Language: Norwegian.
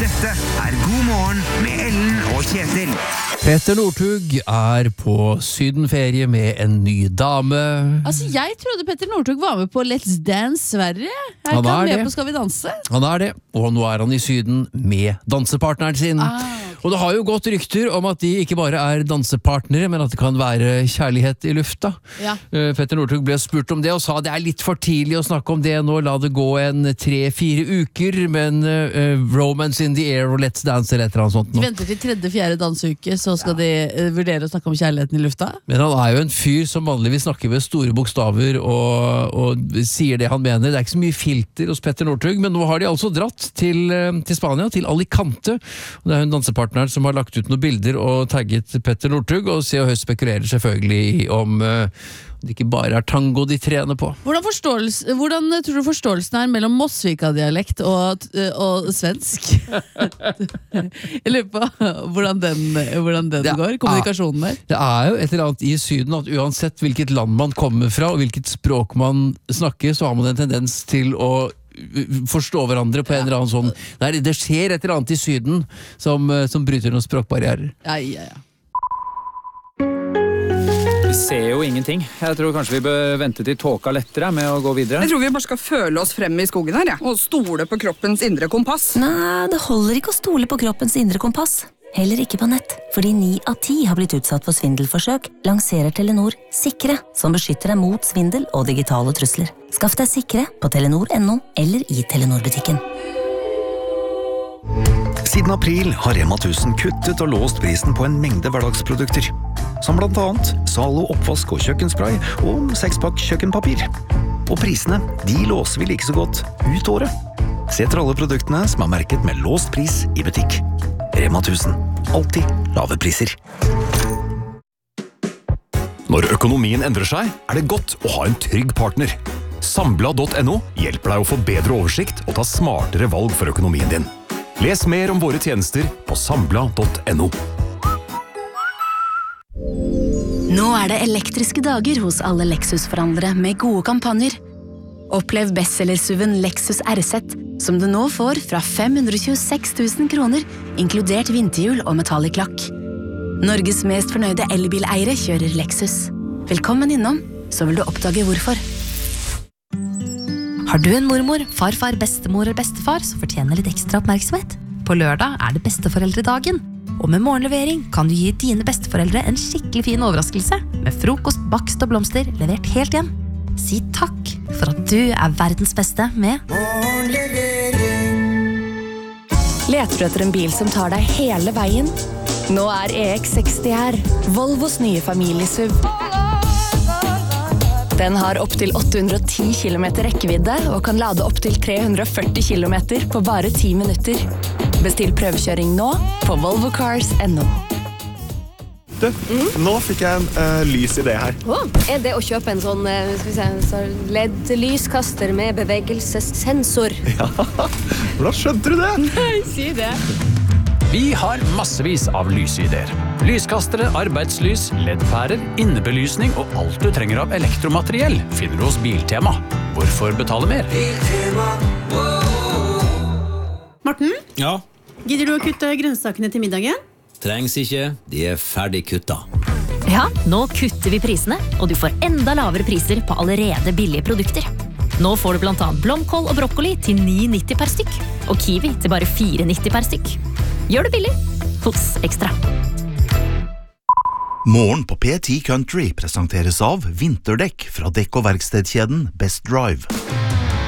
Dette God morgen med Ellen og Kjetil. Petter Northug på sydenferie med en ny dame. Altså, jeg trodde Petter Northug var med på Let's Dance Sverige. Er ikke han med på Skal vi danse? Han det, og nå han i Syden med dansepartneren sin. Okay. Og det har jo gått rykter om at de ikke bare dansepartnere, men at det kan være kjærlighet i lufta. Ja. Petter Northug ble spurt om det og sa det litt for tidlig å snakke om det nå, la det gå 3-4 uker, men romance in the air og Let's Dance eller et eller annet sånt nå. De venter til 3.-4. danseuke, så skal de vurdere å snakke om kjærligheten i lufta. Men han jo en fyr som vanligvis snakker med store bokstaver og sier det han mener. Det ikke så mye filter hos Petter Northug, men nå har de altså dratt til Spania, til Alicante. Og det en dansepartner som har lagt ut noen bilder og tagget Petter Northug, og Se og Hør spekulerer selvfølgelig om det ikke bare tango de trener på. Hvordan tror du forståelsen mellom Mosvika-dialekt og svensk? Jeg lurer på hvordan den går, kommunikasjonen der. Det jo et eller annet i Syden at uansett hvilket land man kommer fra og hvilket språk man snakker, så har man en tendens til å forstå hverandre på en eller annen sånn. Det skjer et eller annet i Syden som bryter noen språkbarrierer. Ja. Vi ser jo ingenting. Jeg tror kanskje vi bør vente til tåka lettere med å gå videre. Jeg tror vi bare skal føle oss frem i skogen her, og stole på kroppens indre kompass. Nei, det holder ikke å stole på kroppens indre kompass. Heller ikke på nett, fordi 9 av 10 har blitt utsatt for svindelforsøk, lanserer Telenor Sikre, som beskytter deg mot svindel og digitale trusler. Skaff deg Sikre på Telenor.no eller i Telenor-butikken. Siden april har Rema 1000 kuttet og låst prisen på en mengde hverdagsprodukter, som blant annet Zalo oppvask og kjøkkenspray og 6-pakk kjøkkenpapir. Og prisene, de låser vi like så godt ut året. Se etter alle produktene som merket med låst pris i butikk. Rema 1000. Alltid lave priser. Når økonomien endrer seg, det godt å ha en trygg partner. Sambla.no hjelper deg å få bedre oversikt og ta smartere valg for økonomien din. Les mer om våre tjenester på sambla.no. Nå det elektriske dager hos alle Lexus-forhandlere med gode kampanjer. Opplev bestsellersuven Lexus RZ, som du nå får fra 526 000 kroner, inkludert vinterhjul og metallic lakk. Norges mest fornøyde elbileiere kjører Lexus. Velkommen innom, så vil du oppdage hvorfor. Har du en mormor, farfar, bestemor eller bestefar som fortjener litt ekstra oppmerksomhet? På lørdag det besteforeldredagen. Og med morgenlevering kan du gi dine besteforeldre en skikkelig fin overraskelse, med frokost, bakst og blomster levert helt hjem. Si takk for at du verdens beste med Leter du etter en bil som tar deg hele veien? Nå EX60 her, Volvos nye familiesuv. Den har opp til 810 km rekkevidde og kan lade opp til 340 km på bare 10 minutter. Bestill prøvekjøring nå på volvocars.no. Du, nå fikk jeg en lys idé her. Det å kjøpe en sånn LED-lyskaster med bevegelsessensor? Ja, hvordan skjønte du det? Nei, si det. Vi har massevis av lysideer. Lyskastere, arbeidslys, LED-pærer, innebelysning og alt du trenger av elektromateriell finner du hos Biltema. Hvorfor betale mer? Morten? Ja? Gidder du å kutte grønnsakene til middagen? Trengs ikke, de ferdig kutta. Ja, nå kutter vi prisene, og du får enda lavere priser på allerede billige produkter. Nå får du blant annet blomkål og brokkoli til 9,90 per stykk, og kiwi til bare 4,90 per stykk. Gjør det billig hos Ekstra. Morgen på P10 Country presenteres av vinterdekk fra dekk- og verkstedkjeden Best Drive.